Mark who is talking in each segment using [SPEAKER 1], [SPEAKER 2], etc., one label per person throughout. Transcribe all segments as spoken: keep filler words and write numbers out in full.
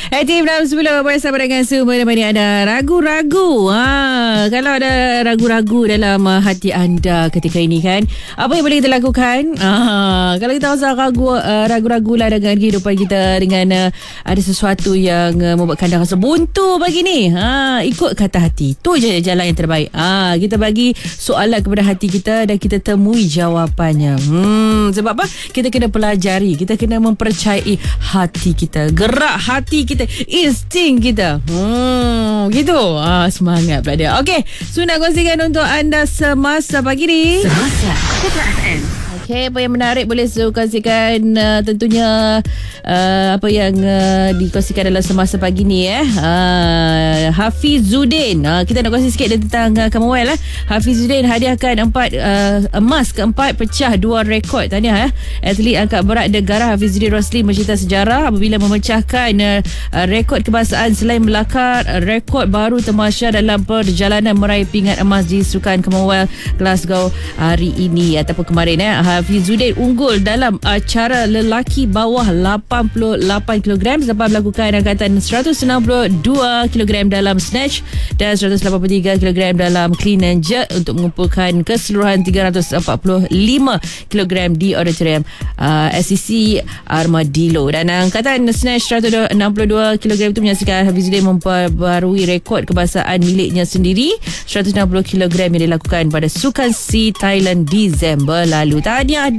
[SPEAKER 1] Aktif dalam sepuluh bersama dengan Su menemani anda. Ragu-ragu ha, Kalau ada ragu-ragu dalam uh, hati anda ketika ini kan, apa yang boleh kita lakukan? ha, Kalau kita rasa ragu, uh, ragu-ragu lah dengan kehidupan kita, dengan uh, ada sesuatu yang uh, membuatkan anda rasa buntu pagi ni, ha, ikut kata hati. Tu je jalan yang terbaik. ha, Kita bagi soalan kepada hati kita dan kita temui jawapannya. hmm, Sebab apa? Kita kena pelajari, kita kena mempercayai hati kita, gerak hati kita, insting kita. Hmm, gitu. Ah, semangat pula dia. Okey, so nak kongsikan untuk anda semasa pagi ni. Semasa Putra F M. Okey, apa yang menarik boleh so kongsikan uh, tentunya uh, apa yang uh, dikongsikan dalam semasa pagi ni eh. Uh, Hafizuddin. Uh, kita nak kongsi sikit tentang uh, Commonwealth eh. Hafizuddin hadiahkan empat uh, emas keempat, pecah dua rekod. Tahniah eh. Atlet angkat berat negara Hafizuddin Rosli mencerita sejarah apabila memecahkan uh, rekod kebangsaan selain melakar uh, rekod baru tamasya dalam perjalanan meraih pingat emas di Sukan Commonwealth Glasgow hari ini ataupun kemarin eh. Hafizuddin unggul dalam acara lelaki bawah lapan puluh lapan kilogram selepas melakukan angkatan seratus enam puluh dua kilogram dalam snatch dan seratus lapan puluh tiga kilogram dalam clean and jerk untuk mengumpulkan keseluruhan tiga ratus empat puluh lima kilogram di auditorium uh, S C C Armadillo. Dan angkatan snatch seratus enam puluh dua kilogram itu menyaksikan Hafizuddin memperbarui rekod kebangsaan miliknya sendiri seratus enam puluh kilogram yang dilakukan pada Sukan Sea Thailand Disember lalu. Tahniah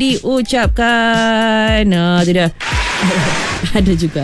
[SPEAKER 1] diucapkan. Ha, tu dia. Ada juga.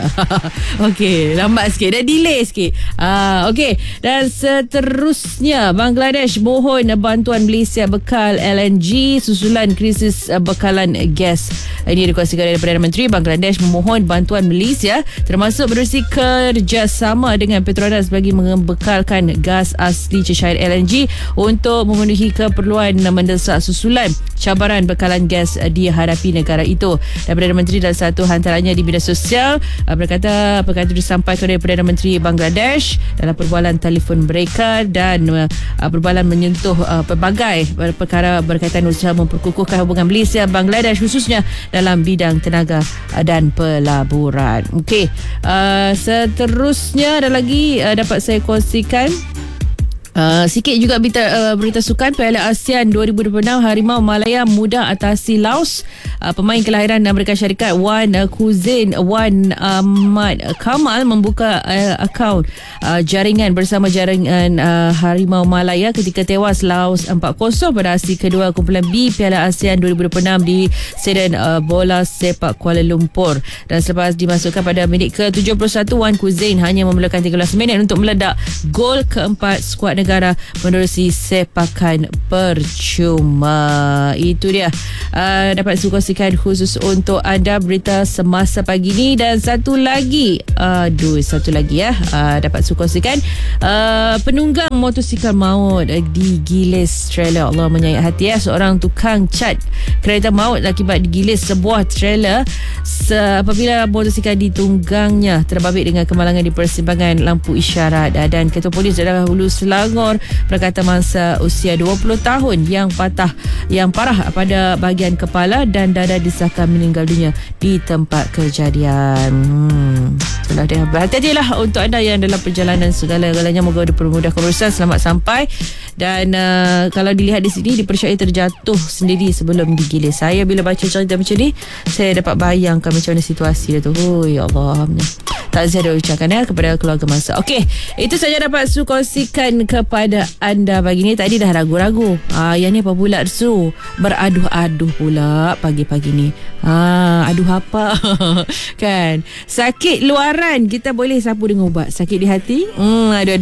[SPEAKER 1] Okey, lambat sikit, dah delay sikit. Ah, okey. Dan seterusnya, Bangladesh mohon bantuan Malaysia bekal L N G susulan krisis bekalan gas. Ini dikongsikan oleh Perdana Menteri. Bangladesh memohon bantuan Malaysia termasuk menerusi kerjasama dengan Petronas bagi membekalkan gas asli cecair L N G untuk memenuhi keperluan mendesak susulan cabaran bekalan gas dihadapi negara itu. Dan Perdana Menteri dalam satu hantarannya di media sosial berkata perkara itu disampaikan oleh Perdana Menteri Bangladesh dalam perbualan telefon mereka dan uh, perbualan menyentuh uh, pelbagai perkara berkaitan usaha memperkukuhkan hubungan Malaysia Bangladesh khususnya dalam bidang tenaga dan pelaburan. Okey, uh, seterusnya ada lagi uh, dapat saya kongsikan. Uh, sikit juga berita, uh, berita sukan Piala ASEAN dua ribu dua puluh enam. Harimau Malaya mudah atasi Laos. uh, Pemain kelahiran Amerika Syarikat Wan uh, Kuzin Wan Ahmad Kamal membuka uh, akaun uh, jaringan bersama jaringan uh, Harimau Malaya ketika tewas Laos empat kosong pada aksi kedua kumpulan B Piala ASEAN dua ribu dua puluh enam di Stadion uh, Bola Sepak Kuala Lumpur. Dan selepas dimasukkan pada minit ke tujuh puluh satu, Wan Kuzin hanya memerlukan tiga belas minit untuk meledak gol keempat skuad negara menerusi sepakan percuma. Itu dia uh, dapat saya kongsikan khusus untuk anda berita semasa pagi ni. Dan satu lagi, aduh satu lagi ya, uh, dapat saya kongsikan uh, penunggang motosikal maut digilis trailer. Allah menyayat hati ya. Seorang tukang cat kereta maut akibat digilis sebuah trailer se- apabila motosikal ditunggangnya terbabit dengan kemalangan di persimpangan lampu isyarat. Dan Ketua Polis Daerah Hulu Selangor berkata mangsa usia dua puluh tahun yang patah yang parah pada bahagian kepala dan dada disahkan meninggal dunia di tempat kejadian. Hmm. Itulah dia. Berhati-hatilah untuk anda yang dalam perjalanan segala-galanya, moga dipermudahkan urusan, selamat sampai. Dan uh, kalau dilihat di sini dipercayai terjatuh sendiri sebelum digilis. Saya bila baca cerita macam ni, saya dapat bayangkan macam mana situasi dia tu. Oh ya Allah. Takziah dia ucapkan ya kepada keluarga mangsa. Okey, itu saja dapat Su kongsikan kepada anda pagi ni. Tadi dah ragu-ragu. Ah, yang ni apa pula Su? Beraduh-aduh pula pagi-pagi ni. Ah, aduh apa? Kan? Sakit luaran kita boleh sapu dengan ubat. Sakit di hati? Hmm, aduh-aduh